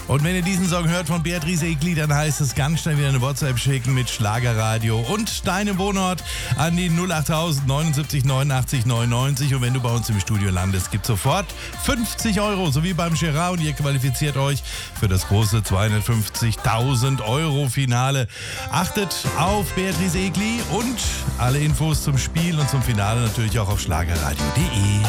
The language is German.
Und wenn ihr diesen Song hört von Beatrice Egli, dann heißt es ganz schnell wieder eine WhatsApp schicken mit Schlagerradio und deinem Wohnort an die 08000 79 89 99. Und wenn du bei uns im Studio landest, gibt es sofort 50 Euro, so wie beim Gerard. Und ihr qualifiziert euch für das große 250.000 Euro Finale. Achtet auf Beatrice Egli und alle Infos zum Spiel und zum Finale natürlich auch auf schlagerradio.de.